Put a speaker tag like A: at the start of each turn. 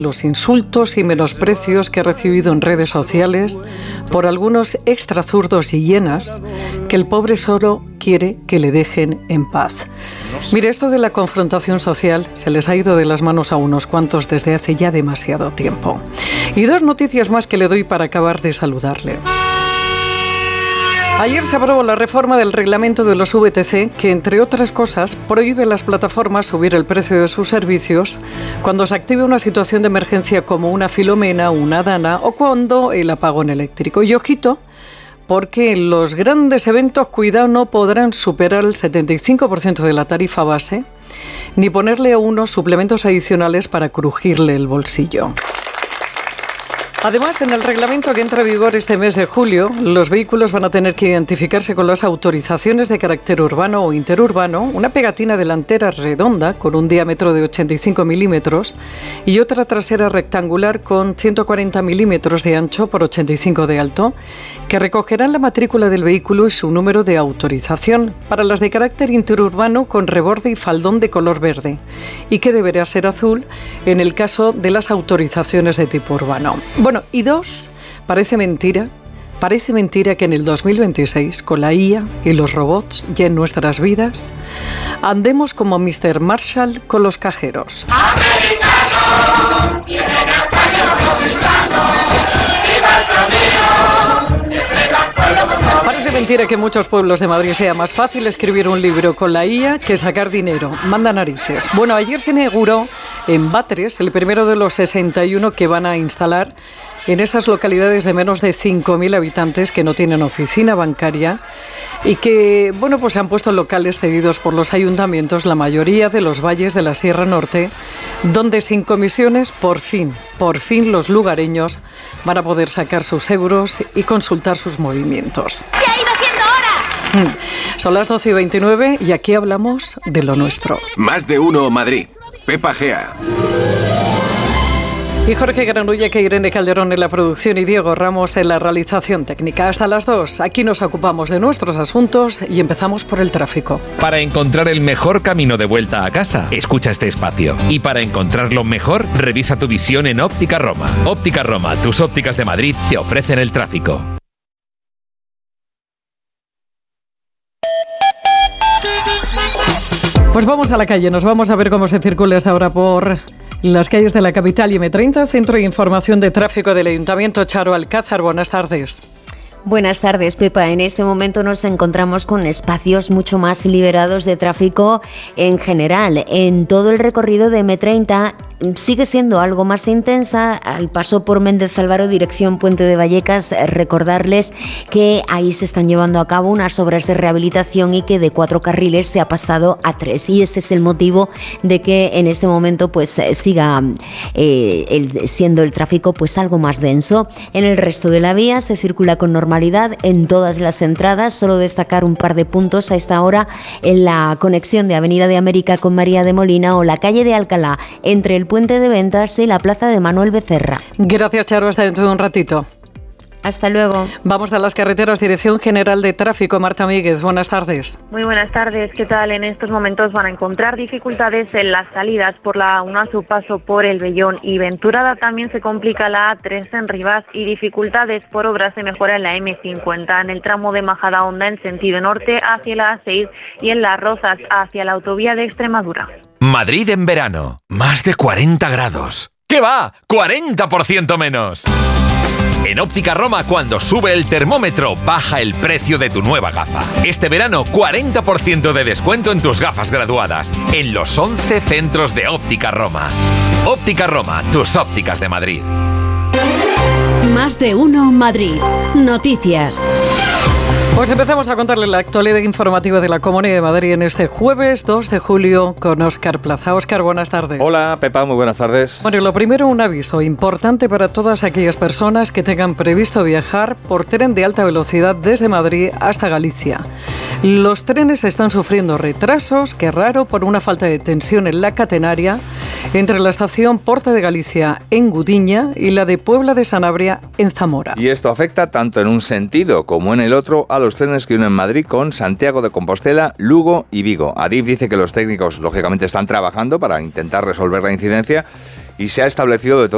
A: los insultos y menosprecios que he recibido en redes sociales por algunos extrazurdos y hienas que el pobre solo quiere que le dejen en paz. Mire, esto de la confrontación social se les ha ido de las manos a unos cuantos desde hace ya demasiado tiempo. Y dos noticias más que le doy para acabar de saludarle. Ayer se aprobó la reforma del reglamento de los VTC que, entre otras cosas, prohíbe a las plataformas subir el precio de sus servicios cuando se active una situación de emergencia como una Filomena, una Dana o cuando el apagón eléctrico. Y ojito, porque los grandes eventos, cuidado, no podrán superar el 75% de la tarifa base ni ponerle a unos suplementos adicionales para crujirle el bolsillo. Además, en el reglamento que entra en vigor este mes de julio, los vehículos van a tener que identificarse con las autorizaciones de carácter urbano o interurbano, una pegatina delantera redonda con un diámetro de 85 milímetros y otra trasera rectangular con 140 milímetros de ancho por 85 de alto, que recogerán la matrícula del vehículo y su número de autorización, para las de carácter interurbano con reborde y faldón de color verde, y que deberá ser azul en el caso de las autorizaciones de tipo urbano. Bueno, y dos, parece mentira que en el 2026, con la IA y los robots ya en nuestras vidas, andemos como Mr. Marshall con los cajeros. Parece mentira que en muchos pueblos de Madrid sea más fácil escribir un libro con la IA que sacar dinero. Manda narices. Bueno, ayer se inauguró en Batres el primero de los 61 que van a instalar en esas localidades de menos de 5.000 habitantes que no tienen oficina bancaria y que, bueno, pues se han puesto locales cedidos por los ayuntamientos, la mayoría de los valles de la Sierra Norte, donde sin comisiones, por fin los lugareños van a poder sacar sus euros y consultar sus movimientos.
B: ¡Ya iba siendo hora!
A: Son las 12:29 y aquí hablamos de lo nuestro.
C: Más de uno Madrid. Pepa Gea.
A: Y Jorge Granulla, que Irene Calderón en la producción y Diego Ramos en la realización técnica. Hasta las 2. Aquí nos ocupamos de nuestros asuntos y empezamos por el tráfico.
D: Para encontrar el mejor camino de vuelta a casa, escucha este espacio. Y para encontrarlo mejor, revisa tu visión en Óptica Roma. Óptica Roma, tus ópticas de Madrid, te ofrecen el tráfico.
A: Pues vamos a la calle, nos vamos a ver cómo se circula esta hora por las calles de la capital y M30, Centro de Información de Tráfico del Ayuntamiento. Charo Alcázar, buenas tardes.
E: Buenas tardes, Pepa. En este momento nos encontramos con espacios mucho más liberados de tráfico en general. En todo el recorrido de M30 sigue siendo algo más intensa. Al paso por Méndez Álvaro, dirección Puente de Vallecas, recordarles que ahí se están llevando a cabo unas obras de rehabilitación y que de 4 carriles se ha pasado a 3. Y ese es el motivo de que en este momento pues siga siendo el tráfico pues algo más denso. En el resto de la vía se circula con normalidad en todas las entradas. Solo destacar un par de puntos a esta hora en la conexión de Avenida de América con María de Molina o la calle de Alcalá entre el Puente de Ventas y la plaza de Manuel Becerra.
A: Gracias, Charo. Hasta dentro de un ratito.
E: Hasta luego.
A: Vamos a las carreteras. Dirección General de Tráfico, Marta Míguez. Buenas tardes.
F: Muy buenas tardes. ¿Qué tal? En estos momentos van a encontrar dificultades en las salidas por la A1 a su paso por El Vellón y Venturada. También se complica la A3 en Rivas y dificultades por obras de mejora en la M50 en el tramo de Majadahonda en sentido norte hacia la A6 y en Las Rozas hacia la autovía de Extremadura.
D: Madrid en verano. Más de 40 grados. ¿Qué va? ¡40% menos! En Óptica Roma, cuando sube el termómetro, baja el precio de tu nueva gafa. Este verano, 40% de descuento en tus gafas graduadas. En los 11 centros de Óptica Roma. Óptica Roma, tus ópticas de Madrid.
B: Más de uno Madrid. Noticias.
A: Pues empezamos a contarle la actualidad informativa de la Comunidad de Madrid en este jueves 2 de julio con Óscar Plaza. Óscar, buenas tardes.
G: Hola, Pepa, muy buenas tardes.
A: Bueno, lo primero, un aviso importante para todas aquellas personas que tengan previsto viajar por tren de alta velocidad desde Madrid hasta Galicia. Los trenes están sufriendo retrasos, qué raro, por una falta de tensión en la catenaria entre la estación Porta de Galicia en Gudiña y la de Puebla de Sanabria en Zamora.
G: Y esto afecta tanto en un sentido como en el otro a los trenes que unen Madrid con Santiago de Compostela, Lugo y Vigo. Adif dice que los técnicos, lógicamente, están trabajando para intentar resolver la incidencia y se ha establecido de todo